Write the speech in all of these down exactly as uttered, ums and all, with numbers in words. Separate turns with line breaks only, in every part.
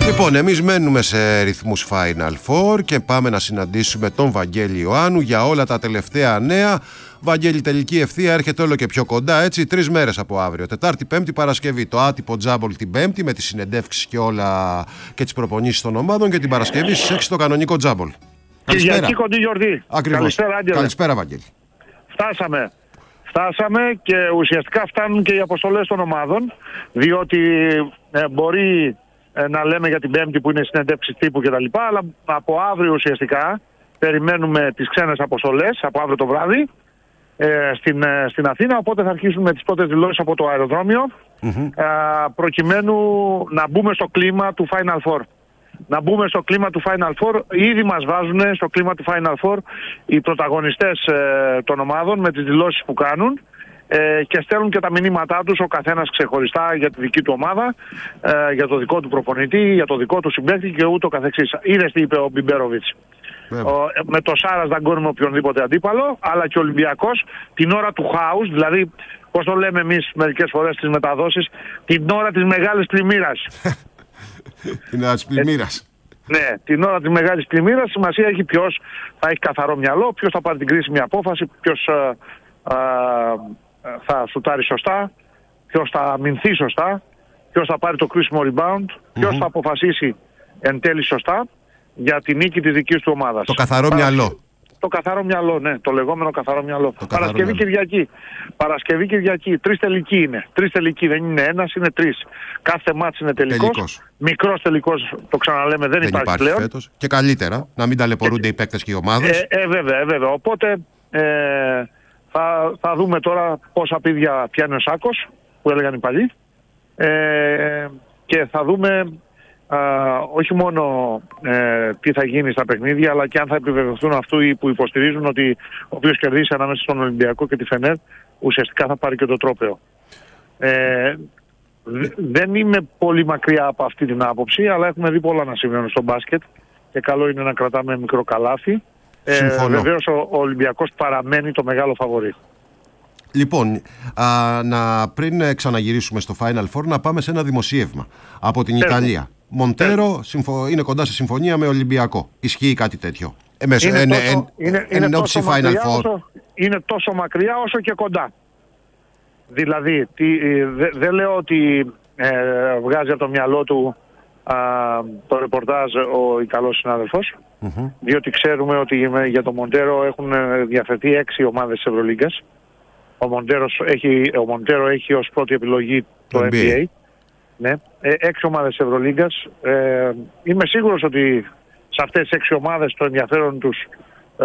Λοιπόν, εμείς μένουμε σε ρυθμούς Final Four και πάμε να συναντήσουμε τον Βαγγέλη Ιωάννου για όλα τα τελευταία νέα. Βαγγέλη, τελική ευθεία έρχεται όλο και πιο κοντά, έτσι, τρεις μέρες από αύριο. Τετάρτη, Πέμπτη, Παρασκευή. Το άτυπο τζάμπολ την Πέμπτη με τις συνεντεύξεις και όλα και τις προπονήσεις των ομάδων, και την Παρασκευή στις έξι το κανονικό τζάμπολ.
Κυριακή κοντή γιορτή.
Ακριβώς.
Καλησπέρα, Άγγελε.
Καλησπέρα, Βαγγέλη.
Φτάσαμε. Φτάσαμε και ουσιαστικά φτάνουν και οι αποστολές των ομάδων, διότι ε, μπορεί ε, να λέμε για την Πέμπτη που είναι συνεντεύξεις τύπου κτλ. Αλλά από αύριο ουσιαστικά περιμένουμε τις ξένες αποστολές, από αύριο το βράδυ, ε, στην, ε, στην Αθήνα. Οπότε θα αρχίσουμε τις πρώτες δηλώσεις από το αεροδρόμιο, mm-hmm. ε, προκειμένου να μπούμε στο κλίμα του Final Four. Να μπούμε στο κλίμα του Final Four. Ήδη μας βάζουν στο κλίμα του Final Four οι πρωταγωνιστές ε, των ομάδων με τις δηλώσεις που κάνουν ε, και στέλνουν και τα μηνύματά τους ο καθένας ξεχωριστά για τη δική του ομάδα, ε, για το δικό του προπονητή, για το δικό του συμπαίκτη και ούτω καθεξής. Είδες τι είπε ο Μπιμπέροβιτς. Ο, με το Σάρας δεν κόρνουμε οποιονδήποτε αντίπαλο, αλλά και ο Ολυμπιακός την ώρα του χάους, δηλαδή πώς το λέμε εμείς μερικές φορές στις μεταδόσεις, την ώρα της μεγάλης πλημμύρας.
Την ώρα της πλημμύρας.
Ε, ναι, την ώρα της μεγάλης πλημμύρας σημασία έχει ποιος θα έχει καθαρό μυαλό, ποιος θα πάρει την κρίσιμη απόφαση, ποιος α, α, θα σουτάρει σωστά, ποιος θα αμυνθεί σωστά, ποιος θα πάρει το κρίσιμο rebound, ποιος mm-hmm. θα αποφασίσει εν τέλει σωστά για τη νίκη της δικής του ομάδας.
Το καθαρό Παρα... μυαλό.
Το καθαρό μυαλό, ναι, το λεγόμενο καθαρό μυαλό.
Το
Παρασκευή
μυαλό.
Κυριακή. Παρασκευή Κυριακή. Τρεις τελικοί είναι. Τρεις τελικοί, δεν είναι ένας, είναι τρεις. Κάθε μάτς είναι τελικός.
Τελικός.
Μικρός τελικός, το ξαναλέμε, δεν,
δεν
υπάρχει,
υπάρχει
πλέον.
Φέτος. Και καλύτερα, να μην ταλαιπωρούνται και... οι παίκτες και οι ομάδες.
Ε, ε, βέβαια, ε, βέβαια. Οπότε ε, θα, θα δούμε τώρα πόσα πίδια πιάνει ο Σάκος, που έλεγαν οι παλιοί. Ε, και θα δούμε Uh, όχι μόνο ε, τι θα γίνει στα παιχνίδια, αλλά και αν θα επιβεβαιωθούν αυτοί που υποστηρίζουν ότι ο οποίος κερδίσει ανάμεσα στον Ολυμπιακό και τη Φενέρ ουσιαστικά θα πάρει και το τρόπαιο. Ε, δεν είμαι πολύ μακριά από αυτή την άποψη, αλλά έχουμε δει πολλά να συμβαίνουν στο μπάσκετ και καλό είναι να κρατάμε μικρό καλάθι. Ε, βεβαίως ο, ο Ολυμπιακός παραμένει το μεγάλο φαβορί.
Λοιπόν, α, να, πριν ξαναγυρίσουμε στο Final Four, να πάμε σε ένα δημοσίευμα από την Τέλος. Ιταλία. Μοντέρο συμφω... είναι κοντά σε συμφωνία με Ολυμπιακό. Ισχύει κάτι τέτοιο? Εμέσω,
είναι,
εν,
τόσο,
εν,
είναι,
εν,
είναι, τόσο
Final
μακριά,
Four.
όσο, είναι τόσο μακριά όσο και κοντά. Δηλαδή, δεν δε λέω ότι ε, βγάζει από το μυαλό του α, το ρεπορτάζ ο Ιταλός συνάδελφος, mm-hmm. διότι ξέρουμε ότι για τον Μοντέρο έχουν διαφερθεί έξι ομάδες της Ευρωλίγκας. Ο Μοντέρο έχει, ο Μοντέρο έχει ως πρώτη επιλογή το N B A. N B A. Ναι. Ε, έξι ομάδες της Ευρωλίγκας. Ε, είμαι σίγουρος ότι σε αυτές τις έξι ομάδες το ενδιαφέρον τους ε,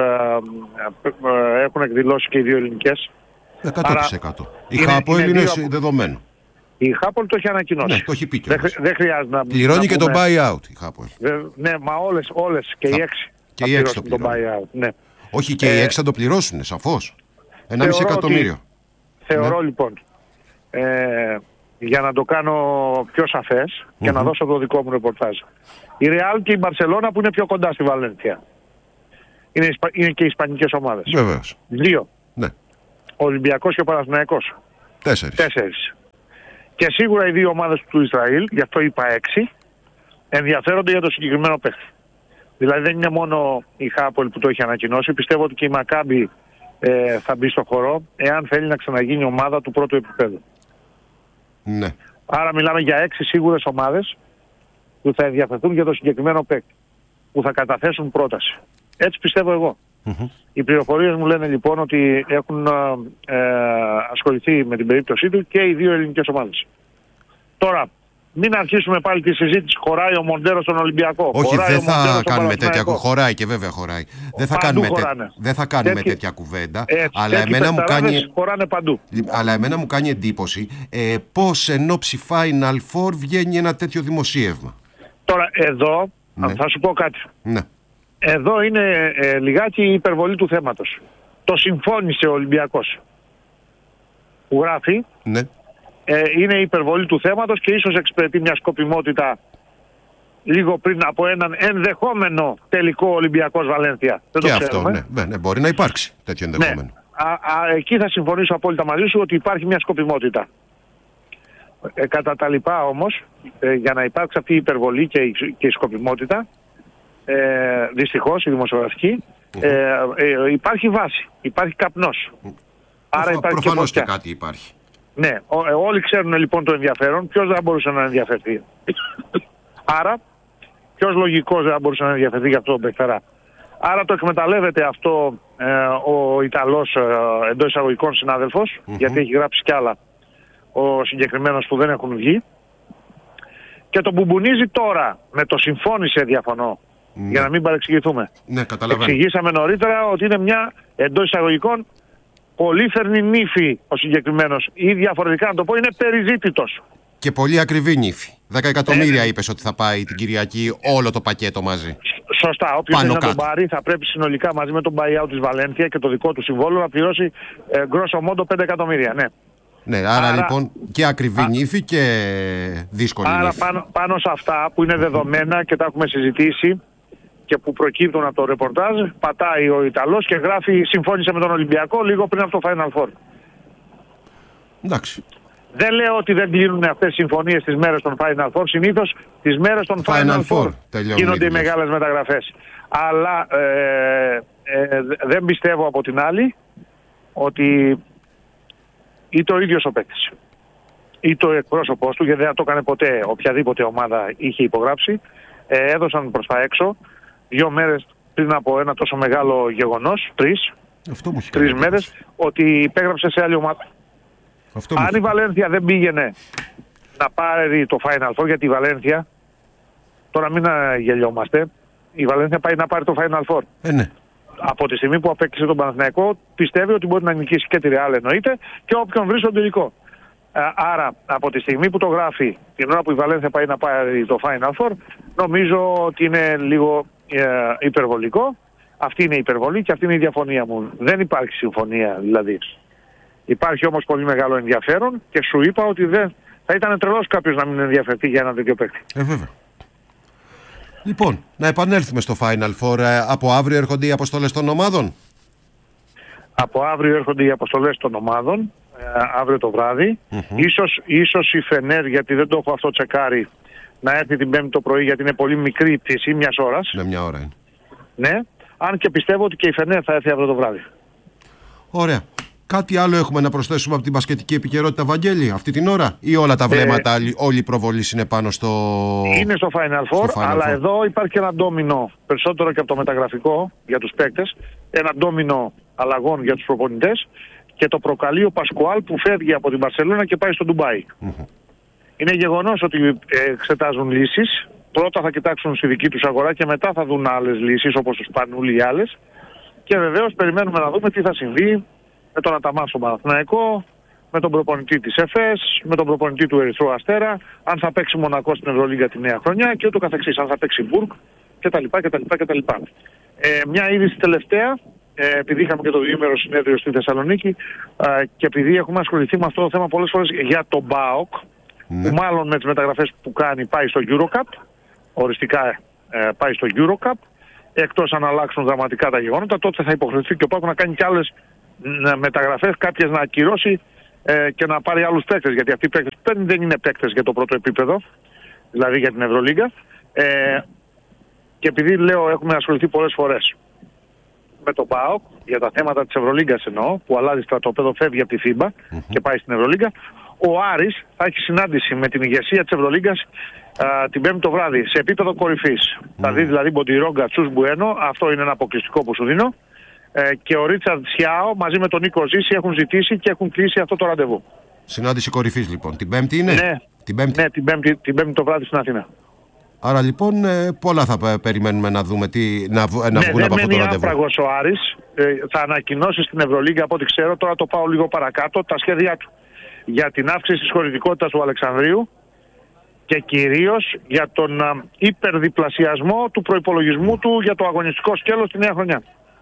ε, έχουν εκδηλώσει και οι δύο ελληνικές.
εκατό τοις εκατό. Η Χάπολ είναι, είναι δύο... δεδομένο.
Η Χάπολ το έχει ανακοινώσει.
Ναι, το έχει πει και
δεν, δεν χρειάζεται να
πληρώνει
να
και
πούμε...
το buyout η Χάπολ.
Ναι, μα όλες, όλες και θα... οι έξι
και οι έξι το,
το buyout. Ναι.
Όχι, και ε... οι έξι θα το πληρώσουν, σαφώς. Ένα μισή εκατομμύριο.
Ότι... Θεωρώ
ναι.
λοιπόν, ε, για να το κάνω πιο σαφές και mm-hmm. να δώσω το δικό μου ρεπορτάζ. Η Ρεάλ και η Μπαρσελόνα που είναι πιο κοντά στη Βαλένθια. Είναι, είναι και οι ισπανικές ομάδες.
Βεβαίως.
Δύο.
Ναι.
Ο Ολυμπιακός και ο Παναθηναϊκός.
Τέσσερις.
Τέσσερις. Και σίγουρα οι δύο ομάδες του Ισραήλ, γι' αυτό είπα έξι, ενδιαφέρονται για το συγκεκριμένο παίχτη. Δηλαδή δεν είναι μόνο η Χάπολ που το έχει ανακοινώσει. Πιστεύω ότι και η Μακάμπι ε, θα μπει στο χορό εάν θέλει να ξαναγίνει ομάδα του πρώτου επίπεδου.
Ναι.
Άρα μιλάμε για έξι σίγουρες ομάδες που θα ενδιαφερθούν για το συγκεκριμένο παίκτη, που θα καταθέσουν πρόταση. Έτσι πιστεύω εγώ. Mm-hmm. Οι πληροφορίες μου λένε λοιπόν ότι έχουν ε, ασχοληθεί με την περίπτωσή του και οι δύο ελληνικές ομάδες. Τώρα, μην αρχίσουμε πάλι τη συζήτηση. Χωράει ο Μοντέρο στον Ολυμπιακό.
Όχι, δεν θα κάνουμε τέτοια κουβέντα. Χωράει και βέβαια χωράει. Δεν θα κάνουμε, τε... δεν θα κάνουμε Τέτοι... τέτοια κουβέντα. Έτσι, αλλά, εμένα μου κάνει...
χωράνε παντού.
αλλά εμένα μου κάνει εντύπωση ε, πώς εν ώψη Final Four βγαίνει ένα τέτοιο δημοσίευμα.
Τώρα εδώ ναι. θα σου πω κάτι.
Ναι.
Εδώ είναι ε, λιγάκι η υπερβολή του θέματος. Το συμφώνησε ο Ολυμπιακός. Που γράφει.
Ναι.
Ε, είναι η υπερβολή του θέματος και ίσως εξυπηρετεί μια σκοπιμότητα λίγο πριν από έναν ενδεχόμενο τελικό Ολυμπιακός Βαλένθια. Δεν
και
το
αυτό,
ξέρουμε.
Ναι, ναι, μπορεί να υπάρξει τέτοιο ενδεχόμενο.
Ναι. Α, α, εκεί θα συμφωνήσω απόλυτα μαζί σου ότι υπάρχει μια σκοπιμότητα. Ε, κατά τα λοιπά όμως, ε, για να υπάρξει αυτή η υπερβολή και η, και η σκοπιμότητα, ε, δυστυχώς η δημοσιογραφική, ε, ε, υπάρχει βάση, υπάρχει καπνός. Άρα υπάρχει
προφανώς
και,
και κάτι υπάρχει.
Ναι, ό, ε, όλοι ξέρουν λοιπόν το ενδιαφέρον. Ποιος δεν μπορούσε να ενδιαφερθεί? Άρα, ποιος λογικός δεν μπορούσε να ενδιαφερθεί για αυτό το παιχταρά? Άρα το εκμεταλλεύεται αυτό ε, ο Ιταλός ε, εντός εισαγωγικών συνάδελφος, mm-hmm. γιατί έχει γράψει κι άλλα ο συγκεκριμένος που δεν έχουν βγει, και το μπουμπουνίζει τώρα με το συμφώνησε διαφωνώ, mm. για να μην παρεξηγηθούμε.
Ναι, καταλαβαίνω.
Εξηγήσαμε νωρίτερα ότι είναι μια εντός εισαγωγικών πολύφερνη νύφη ο συγκεκριμένος, ή διαφορετικά να το πω, είναι περιζήτητος.
Και πολύ ακριβή νύφη. δέκα εκατομμύρια ε, είπες ότι θα πάει την Κυριακή όλο το πακέτο μαζί.
Σωστά. Όποιος θέλει να τον πάρει θα πρέπει συνολικά μαζί με τον buyout της Βαλένθια και το δικό του συμβόλαιο να πληρώσει ε, γκρόσο μόντο πέντε εκατομμύρια. Ναι.
Ναι, άρα, άρα λοιπόν και ακριβή α, νύφη και δύσκολη
άρα
νύφη.
Πάνω, πάνω σε αυτά που είναι δεδομένα και τα έχουμε συζητήσει και που προκύπτουν από το ρεπορτάζ, πατάει ο Ιταλός και γράφει συμφώνησε με τον Ολυμπιακό λίγο πριν από το Final Four.
Εντάξει.
Δεν λέω ότι δεν κλείνουν αυτές οι συμφωνίες τις μέρες των Final Four. Συνήθως τις μέρες των Final, Final Four γίνονται οι μεγάλες μεταγραφές. Αλλά ε, ε, δεν πιστεύω από την άλλη ότι ή το ίδιος ο παίκτης ή το εκπρόσωπός του, γιατί δεν το έκανε ποτέ οποιαδήποτε ομάδα είχε υπογράψει, ε, έδωσαν προς τα έξω δύο μέρες πριν από ένα τόσο μεγάλο γεγονός, τρεις,
Αυτό μου
τρεις μέρες, ότι υπέγραψε σε άλλη ομάδα.
Αυτό
Αν η Βαλένθια δεν πήγαινε να πάρει το Final Four, γιατί η Βαλένθια, τώρα μην γελιόμαστε, η Βαλένθια πάει να πάρει το Final Four.
Ε, ναι.
Από τη στιγμή που απέκτησε τον Παναθηναϊκό, πιστεύει ότι μπορεί να νικήσει και τη Ρεάλ εννοείται και όποιον βρει στον τελικό. Άρα, από τη στιγμή που το γράφει, την ώρα που η Βαλένθια πάει να πάρει το Final Four, νομίζω ότι είναι λίγο ε, υπερβολικό. Αυτή είναι η υπερβολή και αυτή είναι η διαφωνία μου. Δεν υπάρχει συμφωνία δηλαδή. Υπάρχει όμως πολύ μεγάλο ενδιαφέρον και σου είπα ότι δεν θα ήταν τρελός κάποιος να μην ενδιαφερθεί για ένα τέτοιο παίκτη.
Ε, βέβαια. Λοιπόν, να επανέλθουμε στο Final Four. Ε, από αύριο έρχονται οι αποστολές των ομάδων.
Από αύριο έρχονται οι αποστολές των ομάδων, ε, αύριο το βράδυ. Mm-hmm. Ίσως, ίσως η Φενέρ, γιατί δεν το έχω αυτό τσεκάρει, να έρθει την Πέμπτη το πρωί, γιατί είναι πολύ μικρή η πτήση, μιας ώρας.
Ναι, μια ώρα είναι.
Ναι, αν και πιστεύω ότι και η Φενέρ θα έρθει αύριο το βράδυ. Ωραία.
Κάτι άλλο έχουμε να προσθέσουμε από την μπασκετική επικαιρότητα, Βαγγέλη, αυτή την ώρα, ή όλα τα βλέμματα, ε, όλη η προβολή είναι πάνω στο...
Είναι στο Final Four, στο Final αλλά Four. Εδώ υπάρχει και ένα ντόμινο, περισσότερο και από το μεταγραφικό για τους παίκτες, ένα ντόμινο αλλαγών για τους προπονητές και το προκαλεί ο Πασκουάλ που φεύγει από την Μπαρσελόνα και πάει στο Ντουμπάι. Mm-hmm. Είναι γεγονός ότι εξετάζουν λύσεις. Πρώτα θα κοιτάξουν στη δική τους αγορά και μετά θα δουν άλλες λύσεις όπως τους Σπανούλη ή άλλες. Και βεβαίως περιμένουμε να δούμε τι θα συμβεί με τον Αταμάν στον Παναθηναϊκό, με τον προπονητή της ΕΦΕΣ, με τον προπονητή του Ερυθρού Αστέρα, αν θα παίξει Μονακό στην Ευρωλίγκα τη νέα χρονιά και ούτω καθεξής, αν θα παίξει Μπουργκ κτλ. κτλ, κτλ. Ε, μια είδηση τελευταία, ε, επειδή είχαμε και το διήμερο συνέδριο στη Θεσσαλονίκη ε, και επειδή έχουμε ασχοληθεί με αυτό το θέμα πολλές φορές για τον ΜΠΑΟΚ, ναι. που μάλλον με τις μεταγραφές που κάνει πάει στο EuroCup, οριστικά ε, πάει στο EuroCup, εκτός αν αλλάξουν δραματικά τα γεγονότα, τότε θα υποχρεωθεί και ο ΠΑΟΚ να κάνει κι άλλες μεταγραφές, κάποιες να ακυρώσει ε, και να πάρει άλλους παίκτες, γιατί αυτοί οι παίκτες που παίρνουν δεν είναι παίκτες για το πρώτο επίπεδο, δηλαδή για την Ευρωλίγκα. Ε, και επειδή λέω έχουμε ασχοληθεί πολλές φορές με τον ΠΑΟΚ για τα θέματα της Ευρωλίγκας εννοώ, που αλλάζει στρατόπεδο, φεύγει από τη φίμπα mm-hmm. και πάει στην Ευρωλίγκα, ο Άρης θα έχει συνάντηση με την ηγεσία της Ευρωλίγκας α, την Πέμπτη το βράδυ σε επίπεδο κορυφής. Mm. Θα δει δηλαδή Μποντιρόγκα, Τσούς Μπουένο, αυτό είναι ένα αποκλειστικό που σου δίνω. Ε, και ο Ρίτσαρντ Σιάο μαζί με τον Νίκο Ζήση έχουν ζητήσει και έχουν κλείσει αυτό το ραντεβού.
Συνάντηση κορυφής λοιπόν. Την Πέμπτη είναι?
Ναι,
την Πέμπτη,
ναι, την πέμπτη, την πέμπτη το βράδυ στην Αθήνα.
Άρα λοιπόν ε, πολλά θα περιμένουμε να δούμε τι, να, να
ναι,
βγουν από αυτό το ραντεβού.
Δεν μένει άφραγος ο Άρης. Ε, θα ανακοινώσει στην Ευρωλίγκα από ό,τι ξέρω. Τώρα το πάω λίγο παρακάτω. Τα σχέδιά του για την αύξηση της χωρητικότητας του Αλεξανδρίου και κυρίως για τον α, υπερδιπλασιασμό του προϋπολογισμού του για το αγωνιστικό σκέλος τη νέα χρονιά.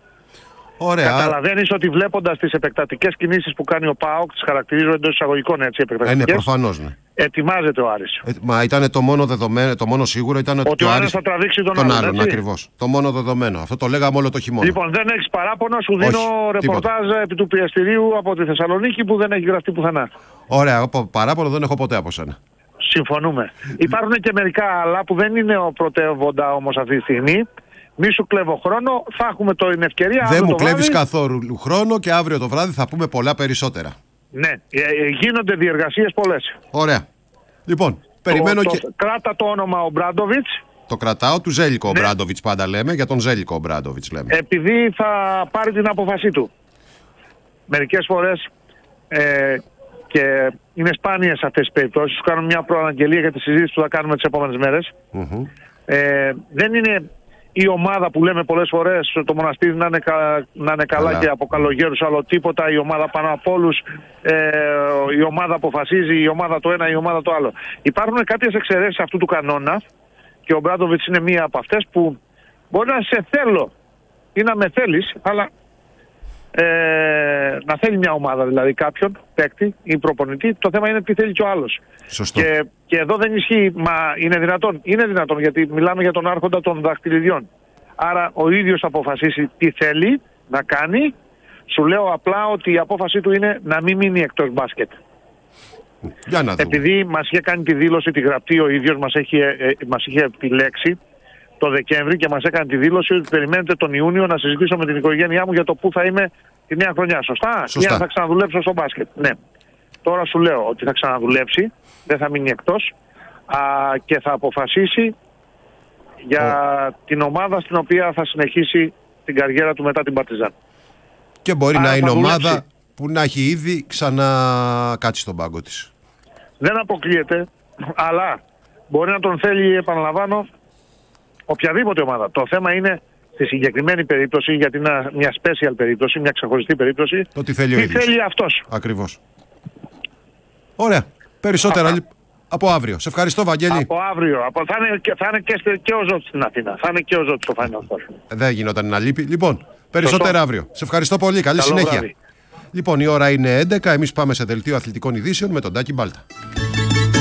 Ωραία.
Καταλαβαίνεις ότι βλέποντας τις επεκτατικές κινήσεις που κάνει ο ΠΑΟΚ, τις χαρακτηρίζω εντός εισαγωγικών έτσι επεκτατικές.
Είναι προφανώς, ναι.
ετοιμάζεται ο Άρης.
Ε, μα ήταν το μόνο δεδομένο, το μόνο σίγουρο ήταν ότι,
ότι
ο
ο
Άρης
Άρης θα τραβήξει τον,
τον
άλλον.
άλλον. Ακριβώς. Το μόνο δεδομένο. Αυτό το λέγαμε όλο το χειμώνα.
Λοιπόν, δεν έχεις παράπονο, σου δίνω
Όχι,
ρεπορτάζ
τίποτα.
επί του πιεστηρίου από τη Θεσσαλονίκη που δεν έχει γραφτεί πουθενά.
Ωραία, από παράπονο δεν έχω ποτέ από σένα.
Συμφωνούμε. Υπάρχουν και μερικά άλλα που δεν είναι ο πρωτεύοντα όμως αυτή τη στιγμή. Μη σου κλέβω χρόνο, θα έχουμε την ευκαιρία.
Δεν μου
το
κλέβεις
βράδυ...
καθόλου χρόνο και αύριο το βράδυ θα πούμε πολλά περισσότερα.
Ναι, ε, ε, γίνονται διεργασίες πολλές.
Ωραία. Λοιπόν, περιμένω
το,
και.
Το, κράτα το όνομα ο Μπράντοβιτς.
Το κρατάω του Ζέλικο
Ναι.
ο Μπράντοβιτς πάντα λέμε, για τον Ζέλικο ο Μπράντοβιτς λέμε.
Επειδή θα πάρει την απόφασή του. Μερικές φορές ε, και είναι σπάνιες αυτές τις περιπτώσεις. Σου κάνω μια προαναγγελία για τη συζήτηση που θα κάνουμε τις επόμενες μέρες.
Mm-hmm.
Ε, δεν είναι η ομάδα που λέμε πολλές φορές το μοναστήρι να είναι, κα, να είναι καλά, καλά και από καλογέρους, άλλο τίποτα, η ομάδα πάνω από όλους, ε, η ομάδα αποφασίζει, η ομάδα το ένα, η ομάδα το άλλο. Υπάρχουν κάποιες εξαιρέσεις αυτού του κανόνα και ο Μπράντοβιτς είναι μία από αυτές που μπορεί να σε θέλω ή να με θέλεις, αλλά ε, να θέλει μια ομάδα, δηλαδή κάποιον παίκτη ή προπονητή. Το θέμα είναι τι θέλει και ο άλλος.
Σωστό.
Και, και εδώ δεν ισχύει, μα είναι δυνατόν. Είναι δυνατόν, γιατί μιλάμε για τον άρχοντα των δαχτυλιδιών. Άρα ο ίδιος θα αποφασίσει τι θέλει να κάνει. Σου λέω απλά ότι η απόφασή του είναι να μην μείνει εκτός μπάσκετ.
Για να δούμε.
Επειδή μας είχε κάνει τη δήλωση, τη γραπτή, ο ίδιος μας, έχει, ε, μας είχε επιλέξει το Δεκέμβρη και μας έκανε τη δήλωση ότι περιμένετε τον Ιούνιο να συζητήσω με την οικογένειά μου για το πού θα είμαι τη νέα χρονιά. Σωστά?
Σωστά.
Ή αν θα ξαναδουλέψω στο μπάσκετ. Ναι. Τώρα σου λέω ότι θα ξαναδουλέψει, δεν θα μείνει εκτός α, και θα αποφασίσει για oh. την ομάδα στην οποία θα συνεχίσει την καριέρα του μετά την Παρτιζάν.
Και μπορεί
Άρα
να είναι ομάδα
δουλέψει.
που να έχει ήδη ξανακάτσει στον πάγκο της.
Δεν αποκλείεται, αλλά μπορεί να τον θέλει, επαναλαμβάνω, οποιαδήποτε ομάδα. Το θέμα είναι στη συγκεκριμένη περίπτωση, γιατί είναι μια special περίπτωση, μια ξεχωριστή περίπτωση,
το τι θέλει ο
τι
ίδιος.
θέλει αυτός.
Ακριβώς. Ωραία. Περισσότερα
Αυτά.
λι... από αύριο. Σε ευχαριστώ, Βαγγέλη.
Από αύριο. Από, θα είναι, και, θα είναι και, στε- και ο Ζώτης στην Αθήνα. Θα είναι και ο Ζώτης στο Final Four.
Δεν γινόταν να λείπει. Λοιπόν, περισσότερα
Σωστό.
αύριο. Σε ευχαριστώ πολύ. Καλή
Καλό
συνέχεια.
βράδυ.
Λοιπόν, η ώρα είναι έντεκα. Εμείς πάμε σε δελτίο αθλητικών ειδήσεων με τον Τάκη Μπάλτα.